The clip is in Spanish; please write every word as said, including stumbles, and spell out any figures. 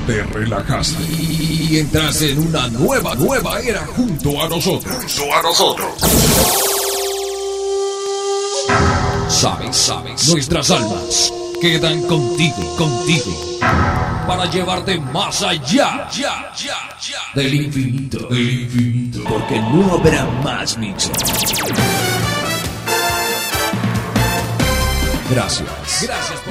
te relajaste y entraste en una nueva, nueva era junto a nosotros. Junto a nosotros. Sabes, sabes, nuestras almas quedan contigo, contigo, para llevarte más allá, ya, ya, ya, del infinito, del infinito, porque no habrá más Mixo. Gracias, gracias por